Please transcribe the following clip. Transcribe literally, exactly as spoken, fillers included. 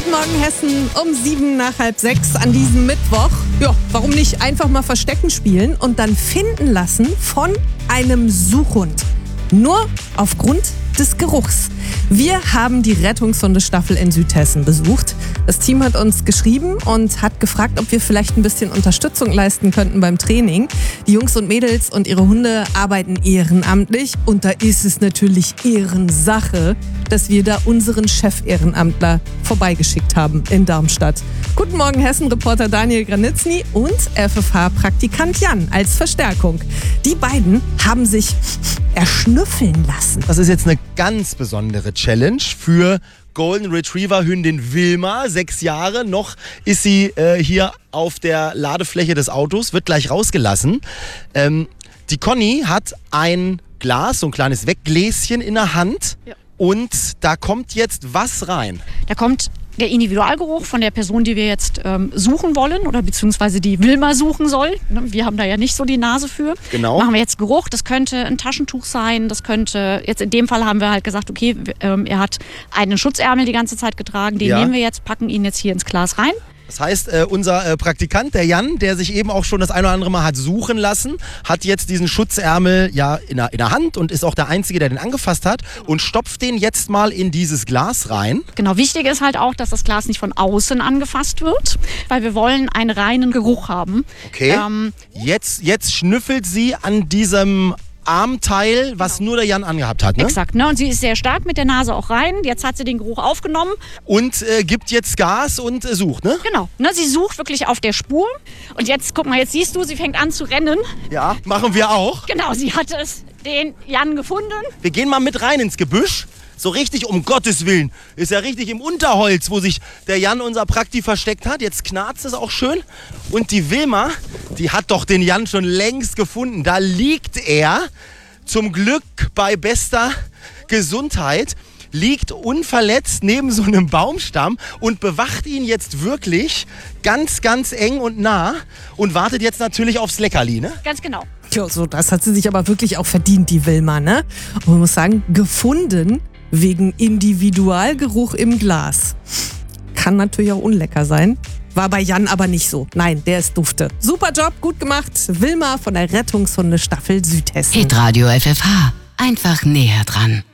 Guten Morgen Hessen um sieben nach halb sechs an diesem Mittwoch. Ja, warum nicht einfach mal Verstecken spielen und dann finden lassen von einem Suchhund. Nur aufgrund des Geruchs. Wir haben die Rettungshundestaffel in Südhessen besucht. Das Team hat uns geschrieben und hat gefragt, ob wir vielleicht ein bisschen Unterstützung leisten könnten beim Training. Die Jungs und Mädels und ihre Hunde arbeiten ehrenamtlich und da ist es natürlich Ehrensache, dass wir da unseren Chef-Ehrenamtler vorbeigeschickt haben in Darmstadt. Guten Morgen Hessen-Reporter Daniel Granitzny und F F H-Praktikant Jan als Verstärkung. Die beiden haben sich erschnüffeln lassen. Das ist jetzt eine ganz besondere Challenge für Golden Retriever Hündin Wilma, sechs Jahre. Noch ist sie äh, hier auf der Ladefläche des Autos, wird gleich rausgelassen. Ähm, die Conny hat ein Glas, so ein kleines Weggläschen in der Hand. Ja. Und da kommt jetzt was rein? Da kommt der Individualgeruch von der Person, die wir jetzt ähm, suchen wollen oder beziehungsweise die Wilma suchen soll. Wir haben da ja nicht so die Nase für. Genau. Machen wir jetzt Geruch. Das könnte ein Taschentuch sein. Das könnte, jetzt in dem Fall haben wir halt gesagt, okay, ähm, er hat einen Schutzärmel die ganze Zeit getragen. Den Ja. nehmen wir jetzt, packen ihn jetzt hier ins Glas rein. Das heißt, äh, unser äh, Praktikant, der Jan, der sich eben auch schon das ein oder andere Mal hat suchen lassen, hat jetzt diesen Schutzärmel ja in der, in der Hand und ist auch der Einzige, der den angefasst hat und stopft den jetzt mal in dieses Glas rein. Genau, wichtig ist halt auch, dass das Glas nicht von außen angefasst wird, weil wir wollen einen reinen Geruch haben. Okay, Ähm, jetzt, jetzt schnüffelt sie an diesem Armteil, was nur der Jan angehabt hat, ne? Exakt, ne? Und sie ist sehr stark mit der Nase auch rein. Jetzt hat sie den Geruch aufgenommen. Und äh, gibt jetzt Gas und äh, sucht, ne? Genau, ne? Sie sucht wirklich auf der Spur. Und jetzt, guck mal, jetzt siehst du, sie fängt an zu rennen. Ja, machen wir auch. Genau, sie hat es, den Jan gefunden. Wir gehen mal mit rein ins Gebüsch. So richtig, um Gottes Willen. Ist ja richtig im Unterholz, wo sich der Jan, unser Prakti, versteckt hat. Jetzt knarzt es auch schön. Und die Wilma, die hat doch den Jan schon längst gefunden. Da liegt er, zum Glück bei bester Gesundheit, liegt unverletzt neben so einem Baumstamm und bewacht ihn jetzt wirklich ganz, ganz eng und nah und wartet jetzt natürlich aufs Leckerli, ne? Ganz genau. Ja, so, das hat sie sich aber wirklich auch verdient, die Wilma, ne? Und man muss sagen, gefunden wegen Individualgeruch im Glas. Kann natürlich auch unlecker sein. War bei Jan aber nicht so. Nein, der ist dufte. Super Job, gut gemacht. Wilma von der Rettungshundestaffel Südhessen. Hitradio F F H. Einfach näher dran.